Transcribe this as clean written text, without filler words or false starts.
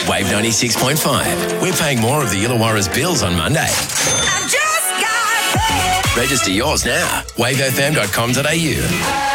Wave 96.5. We're paying more of the Illawarra's bills on Monday. I just got paid. Register yours now. wavefm.com.au.